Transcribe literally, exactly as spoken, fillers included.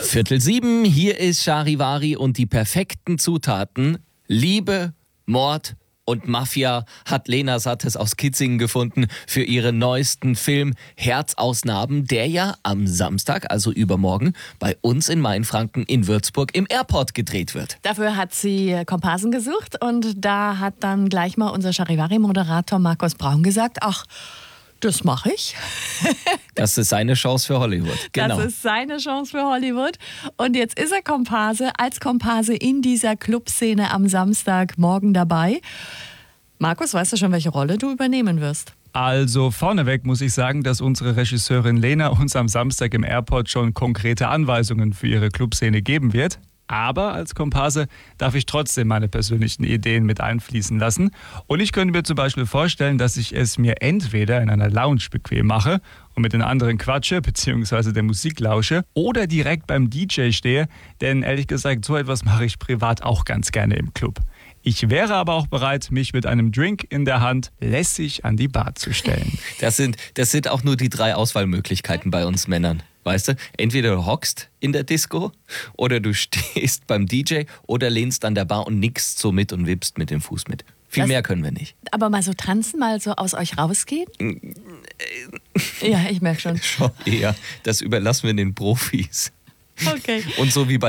Viertel sieben, hier ist Charivari und die perfekten Zutaten Liebe, Mord und Mafia hat Lena Sattes aus Kitzingen gefunden für ihren neuesten Film Herz aus Narben, der ja am Samstag, also übermorgen, bei uns in Mainfranken in Würzburg im Airport gedreht wird. Dafür hat sie Komparsen gesucht und da hat dann gleich mal unser Charivari-Moderator Markus Braun gesagt, ach, das mache ich. Das ist seine Chance für Hollywood. Genau. Das ist seine Chance für Hollywood. Und jetzt ist er Komparse, als Komparse in dieser Clubszene am Samstagmorgen dabei. Markus, weißt du schon, welche Rolle du übernehmen wirst? Also vorneweg muss ich sagen, dass unsere Regisseurin Lena uns am Samstag im Airport schon konkrete Anweisungen für ihre Clubszene geben wird. Aber als Komparse darf ich trotzdem meine persönlichen Ideen mit einfließen lassen. Und ich könnte mir zum Beispiel vorstellen, dass ich es mir entweder in einer Lounge bequem mache und mit den anderen quatsche bzw. der Musik lausche oder direkt beim D J stehe. Denn ehrlich gesagt, so etwas mache ich privat auch ganz gerne im Club. Ich wäre aber auch bereit, mich mit einem Drink in der Hand lässig an die Bar zu stellen. Das sind, das sind auch nur die drei Auswahlmöglichkeiten bei uns Männern. Weißt du, entweder du hockst in der Disco oder du stehst beim D J oder lehnst an der Bar und nickst so mit und wippst mit dem Fuß mit. Viel Das, mehr können wir nicht. Aber mal so tanzen, mal so aus euch rausgehen? Ja, ich merke schon. Schon eher, das überlassen wir den Profis. Okay. Und so wie bei